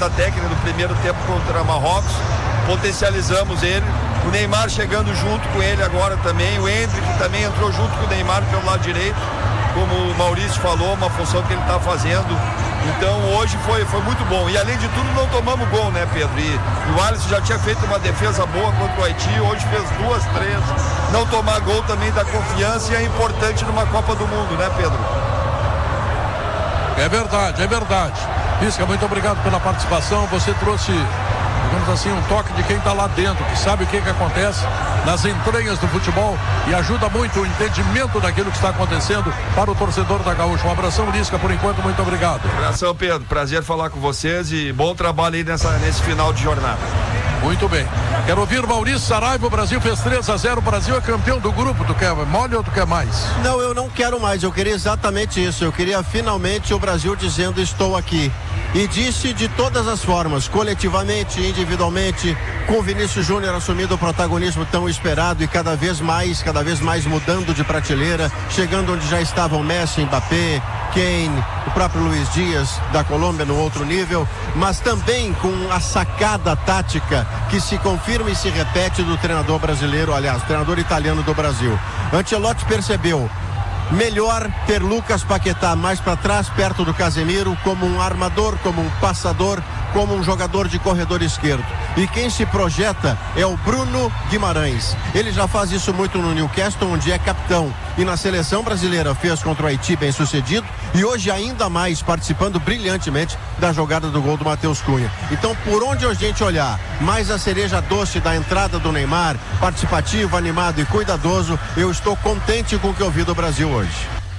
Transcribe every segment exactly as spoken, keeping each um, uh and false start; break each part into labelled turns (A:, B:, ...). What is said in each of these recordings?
A: falta técnica no primeiro tempo contra Marrocos, potencializamos ele. O Neymar chegando junto com ele agora também, o Endrick também entrou junto com o Neymar pelo lado direito, como o Maurício falou, uma função que ele está fazendo. Então hoje foi, foi muito bom. E além de tudo não tomamos gol, né, Pedro? E, e o Alisson já tinha feito uma defesa boa contra o Haiti, hoje fez duas, três. Não tomar gol também dá confiança e é importante numa Copa do Mundo, né, Pedro?
B: É verdade, é verdade. Pisca, muito obrigado pela participação. Você trouxe, digamos assim, um toque de quem está lá dentro, que sabe o que, que acontece nas entranhas do futebol e ajuda muito o entendimento daquilo que está acontecendo para o torcedor da Gaúcha. Um abração, Lisca, por enquanto, muito obrigado.
A: Abração, Pedro. Prazer falar com vocês e bom trabalho aí nessa, nesse final de jornada.
B: Muito bem. Quero ouvir Maurício Saraiva. O Brasil fez três a zero. O Brasil é campeão do grupo. Tu quer mole ou tu quer mais?
C: Não, eu não quero mais. Eu queria exatamente isso. Eu queria finalmente o Brasil dizendo estou aqui. E disse de todas as formas, coletivamente, individualmente, com o Vinícius Júnior assumindo o protagonismo tão esperado e cada vez mais, cada vez mais mudando de prateleira, chegando onde já estavam Messi, Mbappé, Kane, o próprio Luiz Dias da Colômbia no outro nível, mas também com a sacada tática que se confirma e se repete do treinador brasileiro, aliás, treinador italiano do Brasil. Ancelotti percebeu melhor ter Lucas Paquetá mais para trás, perto do Casemiro, como um armador, como um passador, como um jogador de corredor esquerdo. E quem se projeta é o Bruno Guimarães. Ele já faz isso muito no Newcastle, onde é capitão. E na seleção brasileira fez contra o Haiti bem sucedido. E hoje ainda mais participando brilhantemente da jogada do gol do Matheus Cunha. Então, por onde a gente olhar, mais a cereja doce da entrada do Neymar, participativo, animado e cuidadoso, eu estou contente com o que eu vi do Brasil hoje.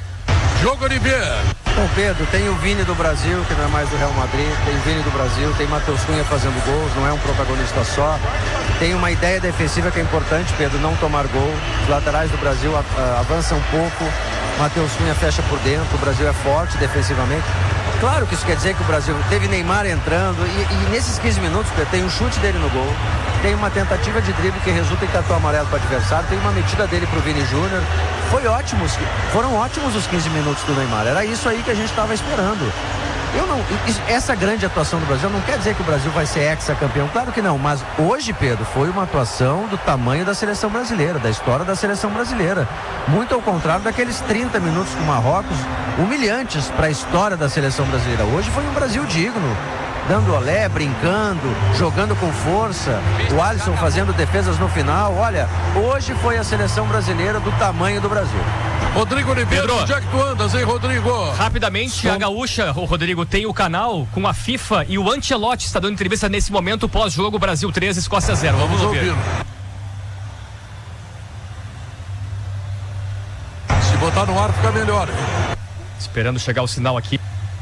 B: Jogo Oliveira.
D: Bom, Pedro, tem o Vini do Brasil, que não é mais do Real Madrid, tem o Vini do Brasil, tem Matheus Cunha fazendo gols, não é um protagonista só. Tem uma ideia defensiva que é importante, Pedro, não tomar gol. Os laterais do Brasil a, a, avançam um pouco, Matheus Cunha fecha por dentro, o Brasil é forte defensivamente. Claro que isso quer dizer que o Brasil teve Neymar entrando e, e nesses quinze minutos, Pedro, tem um chute dele no gol, tem uma tentativa de drible que resulta em cartão amarelo para o adversário, tem uma metida dele para o Vini Júnior. Foi ótimo, foram ótimos os quinze minutos do Neymar, era isso aí que a gente estava esperando. Eu não, essa grande atuação do Brasil não quer dizer que o Brasil vai ser ex-campeão, claro que não, mas hoje, Pedro, foi uma atuação do tamanho da seleção brasileira, da história da seleção brasileira, muito ao contrário daqueles trinta minutos com o Marrocos, humilhantes para a história da seleção brasileira. Hoje foi um Brasil digno, dando olé, brincando, jogando com força, o Alisson fazendo defesas no final. Olha, hoje foi a seleção brasileira do tamanho do Brasil.
B: Rodrigo Oliveira,
E: Pedro,
B: onde é que tu andas, hein, Rodrigo?
E: Rapidamente, Som... a Gaúcha, o Rodrigo, tem o canal com a FIFA e o Ancelotti está dando entrevista nesse momento pós-jogo Brasil três, Escócia zero. Vamos, Vamos ouvir.
B: Se botar no ar fica melhor.
E: Esperando chegar o sinal aqui.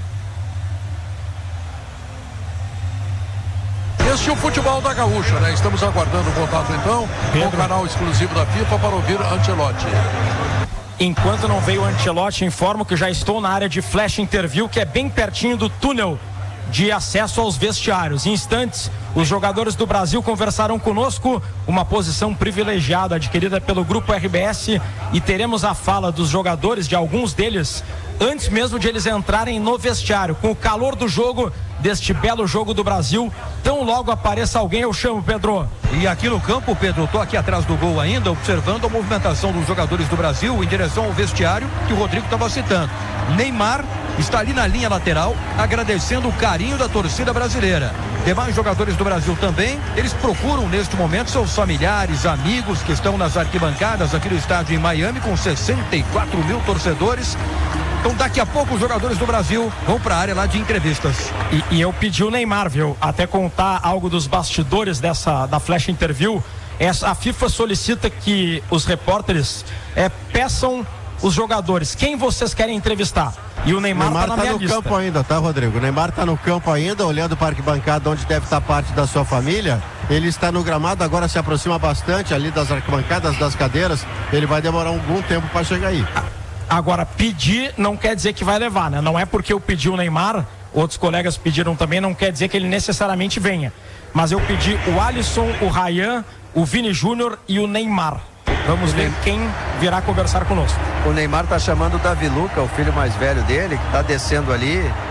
B: Este é o futebol da Gaúcha, né? Estamos aguardando o contato então com o canal exclusivo da FIFA para ouvir Ancelotti.
F: Enquanto não veio o Ancelotti, informo que já estou na área de flash interview, que é bem pertinho do túnel de acesso aos vestiários. Em instantes, os jogadores do Brasil conversarão conosco, uma posição privilegiada adquirida pelo Grupo R B S, e teremos a fala dos jogadores, de alguns deles, antes mesmo de eles entrarem no vestiário, com o calor do jogo, deste belo jogo do Brasil. Tão logo apareça alguém, eu chamo, Pedro.
G: E aqui no campo, Pedro, eu tô aqui atrás do gol ainda, observando a movimentação dos jogadores do Brasil em direção ao vestiário que o Rodrigo estava citando. Neymar está ali na linha lateral, agradecendo o carinho da torcida brasileira. Demais jogadores do Brasil também, eles procuram neste momento seus familiares, amigos que estão nas arquibancadas aqui no estádio em Miami, com sessenta e quatro mil torcedores. Então daqui a pouco os jogadores do Brasil vão para a área lá de entrevistas.
F: E, e eu pedi o Neymar, viu? Até contar algo dos bastidores dessa, da Flash Interview. Essa, a FIFA solicita que os repórteres é, peçam os jogadores. Quem vocês querem entrevistar? E o Neymar,
C: Neymar
F: tá na minha
C: no
F: lista.
C: campo ainda, tá, Rodrigo? O Neymar tá no campo ainda, olhando para a arquibancada onde deve estar parte da sua família. Ele está no gramado, agora se aproxima bastante ali das arquibancadas, das cadeiras. Ele vai demorar algum tempo para chegar aí.
F: Agora, pedir não quer dizer que vai levar, né? Não é porque eu pedi o Neymar, outros colegas pediram também, não quer dizer que ele necessariamente venha. Mas eu pedi o Alisson, o Ryan, o Vini Júnior e o Neymar. Vamos ver quem virá conversar conosco.
D: O Neymar tá chamando o Davi Luca, o filho mais velho dele, que tá descendo ali.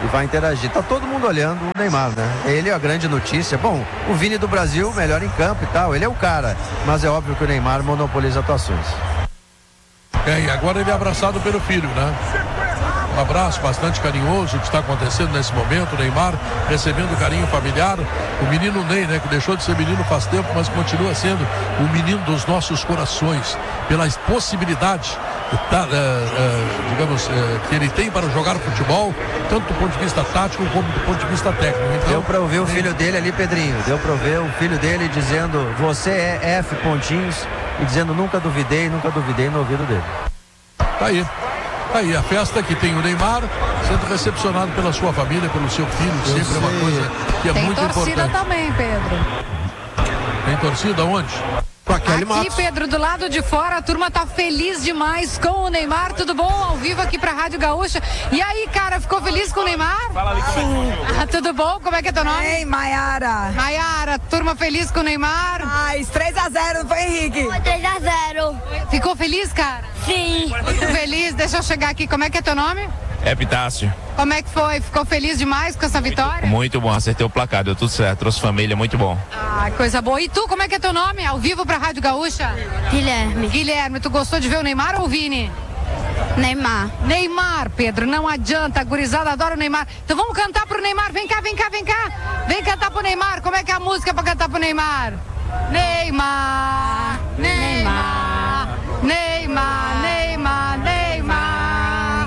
D: e vai interagir. Tá todo mundo olhando o Neymar, né? Ele é a grande notícia. Bom, o Vini do Brasil, melhor em campo e tal, ele é o cara, mas é óbvio que o Neymar monopoliza atuações.
B: É, e agora ele é abraçado pelo filho, né? Um abraço bastante carinhoso que está acontecendo nesse momento. O Neymar recebendo carinho familiar. O menino Ney, né? Que deixou de ser menino faz tempo, mas continua sendo o menino dos nossos corações. Pela possibilidade, tá, é, é, digamos, é, que ele tem para jogar futebol, tanto do ponto de vista tático como do ponto de vista técnico. Então,
D: deu para ouvir o filho dele ali, Pedrinho. Deu para ouvir o filho dele dizendo: você é F pontinhos, e dizendo: nunca duvidei, nunca duvidei, no ouvido dele.
B: Tá aí. Tá aí a festa que tem o Neymar sendo recepcionado pela sua família, pelo seu filho,
C: Eu
B: sempre é uma
C: sei.
B: coisa que é
H: Tem
B: muito
H: torcida
B: importante.
H: também, Pedro.
B: Tem torcida onde?
C: Com a Kelly
H: Aqui,
C: Matos.
H: Pedro, do lado de fora, a turma tá feliz demais com o Neymar. Tudo bom? Ao vivo aqui pra Rádio Gaúcha. E aí, cara, ficou feliz com o Neymar? Sim. Ah, tudo bom? Como é que é teu nome?
I: Ei, Maiara.
H: Maiara, turma feliz com o Neymar?
I: Mas três a zero, não foi, Henrique?
J: Foi três a zero.
H: Ficou feliz, cara?
J: Sim.
H: Muito feliz. Deixa eu chegar aqui. Como é que é teu nome?
K: Epitácio.
H: Como é que foi? Ficou feliz demais com essa vitória?
K: Muito bom, acertei o placar, deu tudo certo, trouxe família, muito bom.
H: Ah, coisa boa. E tu, como é que é teu nome? Ao vivo pra Rádio Gaúcha?
J: Guilherme.
H: Guilherme, tu gostou de ver o Neymar ou o Vini?
J: Neymar.
H: Neymar, Pedro, não adianta, a gurizada adora o Neymar. Então vamos cantar pro Neymar, vem cá, vem cá, vem cá. Vem cantar pro Neymar, como é que é a música pra cantar pro Neymar? Neymar, Neymar, Neymar, Neymar, Neymar.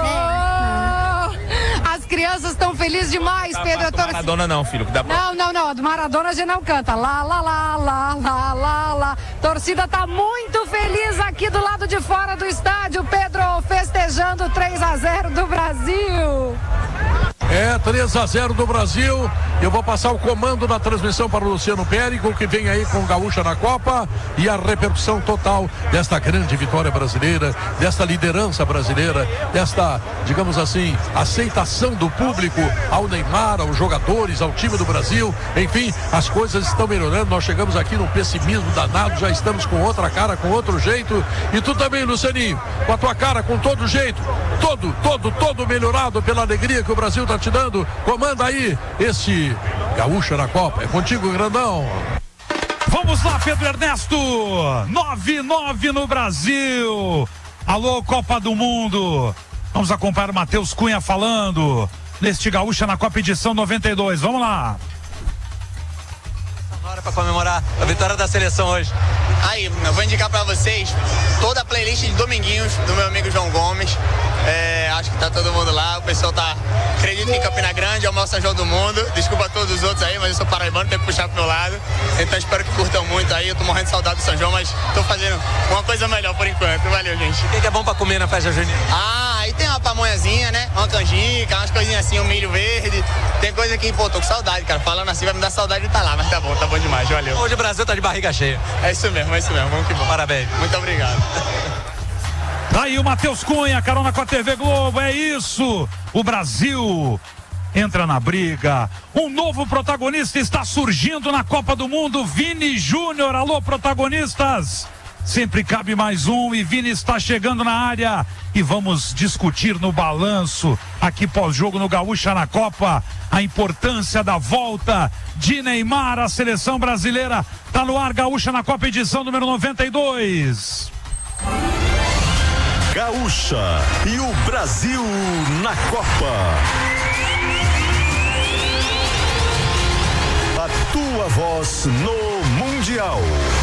H: Oh, as crianças estão felizes demais, Pedro. Eu tô...
K: Maradona não, filho, que dá pra...
H: Não, não, não, a do Maradona a gente não canta. Lá, lá, lá, lá, lá, lá, lá. Torcida tá muito feliz aqui do lado de fora do estádio, Pedro, festejando três a zero do Brasil.
B: É, três a zero do Brasil. Eu vou passar o comando da transmissão para o Luciano Périco, que vem aí com o Gaúcha na Copa, e a repercussão total desta grande vitória brasileira, desta liderança brasileira, desta, digamos assim, aceitação do público ao Neymar, aos jogadores, ao time do Brasil. Enfim, as coisas estão melhorando. Nós chegamos aqui num pessimismo danado, já estamos com outra cara, com outro jeito. E tu também, Lucianinho, com a tua cara, com todo jeito, todo, todo, todo melhorado pela alegria que o Brasil está te dando. Comanda aí esse Gaúcha na Copa. É contigo, grandão.
L: Vamos lá, Pedro Ernesto. nove a nove no Brasil. Alô, Copa do Mundo. Vamos acompanhar o Matheus Cunha falando neste Gaúcha na Copa edição noventa e dois. Vamos lá.
M: Hora para comemorar a vitória da seleção hoje.
N: Aí, eu vou indicar para vocês toda a playlist de Dominguinhos do meu amigo João Gomes. É, acho que tá todo mundo lá, o pessoal tá, acredito que em Campina Grande é o maior São João do mundo. Desculpa a todos os outros aí, mas eu sou paraibano, tenho que puxar pro meu lado. Então espero que curtam muito aí, eu tô morrendo de saudade do São João, mas tô fazendo uma coisa melhor por enquanto. Valeu, gente.
M: O que, que é bom para comer na festa junina?
N: Ah, aí tem uma pamonhazinha, né? Uma canjica, umas coisinhas assim, um milho verde. Tem coisa que, pô, tô com saudade, cara. Falando assim vai me dar saudade de estar lá, mas tá bom, tá bom demais, valeu.
M: Hoje o Brasil tá de barriga cheia.
N: É isso mesmo, é isso mesmo, vamos que vamos.
M: Parabéns.
N: Muito obrigado.
L: Tá aí o Matheus Cunha, carona com a T V Globo, é isso. O Brasil entra na briga. Um novo protagonista está surgindo na Copa do Mundo, Vini Júnior. Alô, protagonistas. Sempre cabe mais um e Vini está chegando na área e vamos discutir no balanço aqui pós-jogo no Gaúcha na Copa a importância da volta de Neymar à seleção brasileira. Tá no ar Gaúcha na Copa edição número noventa e dois.
O: Gaúcha e o Brasil na Copa. A tua voz no Mundial.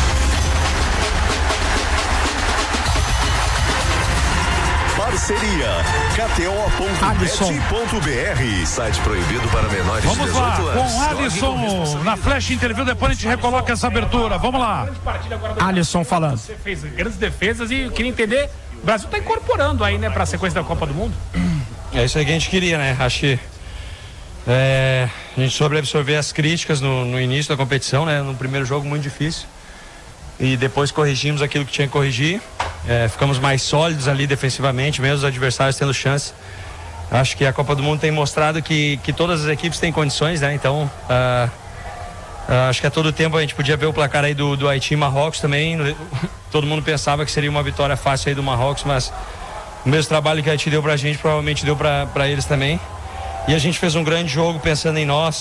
O: Parceria K T O ponto bet ponto B R, site proibido para menores de
L: Vamos lá,
O: dezoito anos.
L: com Alisson na Flash Interview, depois a gente recoloca essa abertura. Vamos lá.
F: Alisson falando.
E: Você fez grandes defesas e eu queria entender, o Brasil está incorporando aí, né, para a sequência da Copa do Mundo.
P: É isso aí que a gente queria, né? Acho que é, a gente soube absorver as críticas no, no início da competição, né? No primeiro jogo muito difícil. E depois corrigimos aquilo que tinha que corrigir. É, ficamos mais sólidos ali defensivamente, mesmo os adversários tendo chance. Acho que a Copa do Mundo tem mostrado que, que todas as equipes têm condições, né? Então, uh, uh, acho que a todo tempo a gente podia ver o placar aí do, do Haiti e Marrocos também. Todo mundo pensava que seria uma vitória fácil aí do Marrocos, mas o mesmo trabalho que a Haiti deu pra gente, provavelmente deu pra, pra eles também. E a gente fez um grande jogo pensando em nós,